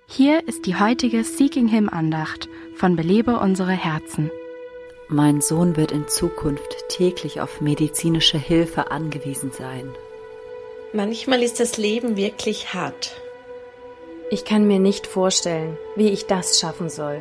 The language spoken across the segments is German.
Hier ist die heutige Seeking Him Andacht von Belebe unsere Herzen. Mein Sohn wird in Zukunft täglich auf medizinische Hilfe angewiesen sein. Manchmal ist das Leben wirklich hart. Ich kann mir nicht vorstellen, wie ich das schaffen soll.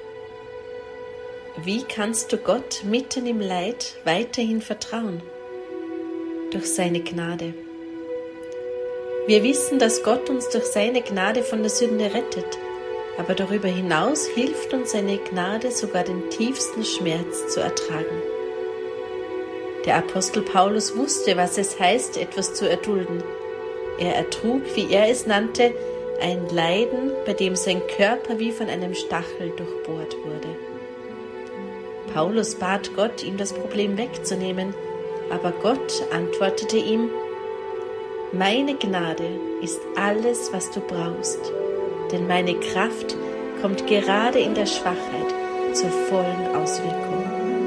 Wie kannst du Gott mitten im Leid weiterhin vertrauen? Durch seine Gnade. Wir wissen, dass Gott uns durch seine Gnade von der Sünde rettet, aber darüber hinaus hilft uns seine Gnade sogar den tiefsten Schmerz zu ertragen. Der Apostel Paulus wusste, was es heißt, etwas zu erdulden. Er ertrug, wie er es nannte, ein Leiden, bei dem sein Körper wie von einem Stachel durchbohrt wurde. Paulus bat Gott, ihm das Problem wegzunehmen, aber Gott antwortete ihm: Meine Gnade ist alles, was du brauchst, denn meine Kraft kommt gerade in der Schwachheit zur vollen Auswirkung.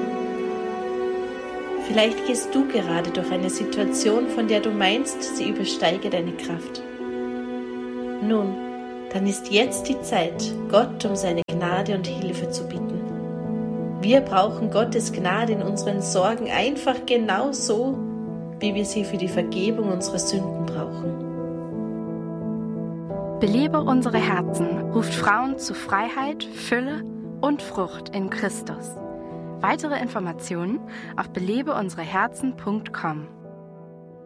Vielleicht gehst du gerade durch eine Situation, von der du meinst, sie übersteige deine Kraft. Nun, dann ist jetzt die Zeit, Gott um seine Gnade und Hilfe zu bitten. Wir brauchen Gottes Gnade in unseren Sorgen einfach genauso, wie wir sie für die Vergebung unserer Sünden brauchen. Belebe unsere Herzen ruft Frauen zu Freiheit, Fülle und Frucht in Christus. Weitere Informationen auf belebeunsereherzen.com.